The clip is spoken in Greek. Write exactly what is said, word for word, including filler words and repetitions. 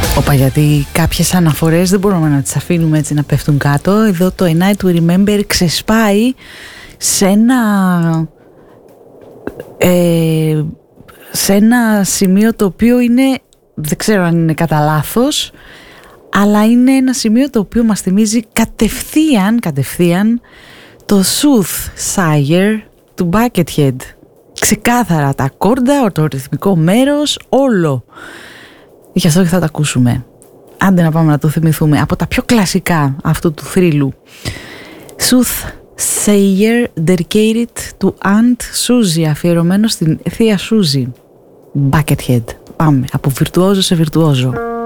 Όπα, γιατί κάποιες αναφορές δεν μπορούμε να τις αφήνουμε έτσι να πέφτουν κάτω. Εδώ το A Night to Remember ξεσπάει σε ένα ε, σε ένα σημείο το οποίο είναι, δεν ξέρω αν είναι κατά λάθος, αλλά είναι ένα σημείο το οποίο μας θυμίζει κατευθείαν κατευθείαν το Soothsayer του Buckethead. Ξεκάθαρα τα κόρντα, το ρυθμικό μέρος, όλο. Γι' αυτό και θα τα ακούσουμε. Άντε να πάμε να το θυμηθούμε. Από τα πιο κλασικά αυτού του θρύλου. Soothsayer, dedicated to Aunt Susie, αφιερωμένο στην θεία Σούζη. Buckethead. Πάμε από βιρτουόζο σε βιρτουόζο.